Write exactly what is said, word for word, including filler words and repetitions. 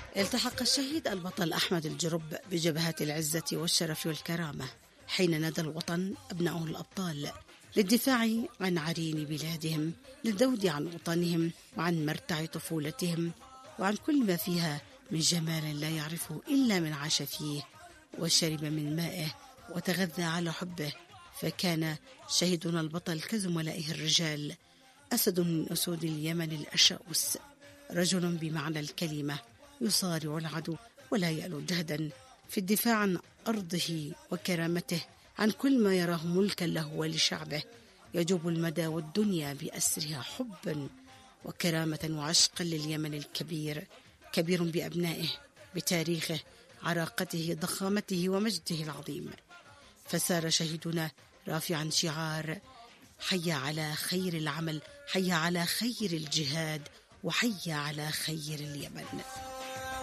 التحق الشهيد البطل أحمد الجرب بجبهات العزة والشرف والكرامة حين نادى الوطن أبنائه الأبطال للدفاع عن عرين بلادهم، للذود عن وطنهم وعن مرتع طفولتهم وعن كل ما فيها من جمال لا يعرفه إلا من عاش فيه وشرب من مائه وتغذى على حبه. فكان شهيدنا البطل كزملائه الرجال أسد من أسود اليمن الأشاؤس، رجل بمعنى الكلمة يصارع العدو ولا يألو جهدا في الدفاع عن أرضه وكرامته، عن كل ما يراه ملكا له ولشعبه، يجوب المدى والدنيا بأسرها حبا وكرامة وعشقا لليمن الكبير، كبير بأبنائه، بتاريخه، عراقته، ضخامته ومجده العظيم. فسار شهيدنا رافعا شعار حي على خير العمل، حي على خير الجهاد، وحي على خير اليمن.